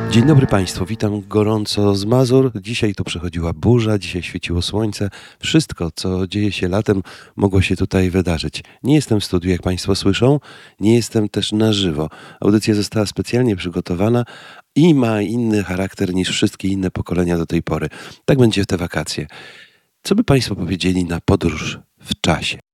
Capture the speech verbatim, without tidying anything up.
Dzień dobry Państwu, witam gorąco z Mazur. Dzisiaj tu przechodziła burza, dzisiaj świeciło słońce. Wszystko, co dzieje się latem, mogło się tutaj wydarzyć. Nie jestem w studiu, jak Państwo słyszą, nie jestem też na żywo. Audycja została specjalnie przygotowana i ma inny charakter niż wszystkie inne pokolenia do tej pory. Tak będzie w te wakacje. Co by Państwo powiedzieli na podróż w czasie?